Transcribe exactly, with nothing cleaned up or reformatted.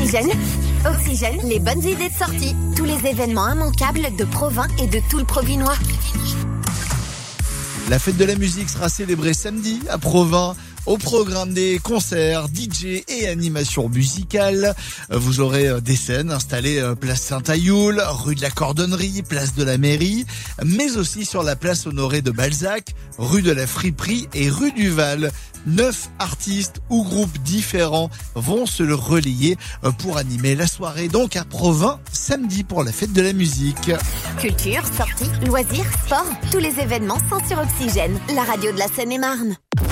Oxygène. Oxygène, les bonnes idées de sortie. Tous les événements immanquables de Provins et de tout le Provinois. La fête de la musique sera célébrée samedi à Provins. Au programme des concerts, D J et animations musicales. Vous aurez des scènes installées place Saint-Ayoul, rue de la Cordonnerie, place de la Mairie, mais aussi sur la place Honoré de Balzac, rue de la Friperie et rue du Val. Neuf artistes ou groupes différents vont se le relayer pour animer la soirée donc à Provins samedi pour la fête de la musique. Culture, sorties, loisirs, sport, tous les événements sont sur Oxygène, la radio de la Seine-et-Marne.